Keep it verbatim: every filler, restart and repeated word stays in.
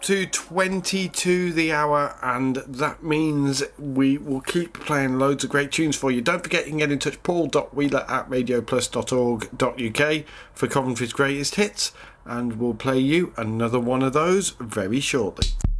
To twenty-two the hour, and that means we will keep playing loads of great tunes for you. Don't forget you can get in touch, paul dot wheeler at radio plus dot org dot uk for Coventry's greatest hits, and we'll play you another one of those very shortly.